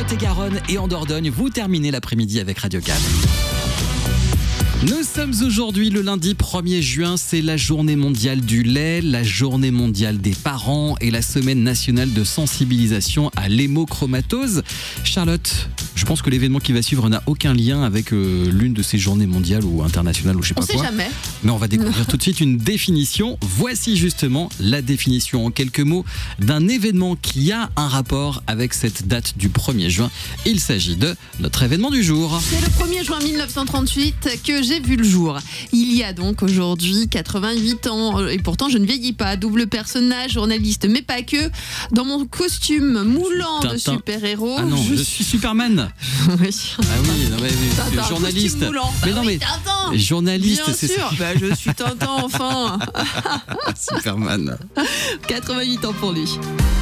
Lot-et-Garonne et en Dordogne. Vous terminez l'après-midi avec Radio Cannes. Nous sommes aujourd'hui le lundi 1er juin, c'est la journée mondiale du lait, la journée mondiale des parents et la semaine nationale de sensibilisation à l'hémochromatose. Charlotte, je pense que l'événement qui va suivre n'a aucun lien avec l'une de ces journées mondiales ou internationales ou je sais pas quoi. On sait jamais. Mais on va découvrir tout de suite une définition. Voici justement la définition en quelques mots d'un événement qui a un rapport avec cette date du 1er juin. Il s'agit de notre événement du jour. C'est le 1er juin 1938 que j'ai vu le jour. Il y a donc aujourd'hui 88 ans et pourtant je ne vieillis pas. Double personnage, journaliste, mais pas que. Dans mon costume moulant de super-héros. Ah non, je suis Superman. Oui. Ah oui, non, mais, journaliste. Moulant. Mais bah non, oui, mais Tintin. journaliste, Bien c'est sûr. ça. Bah, je suis Tintin enfin. Superman. 88 ans pour lui.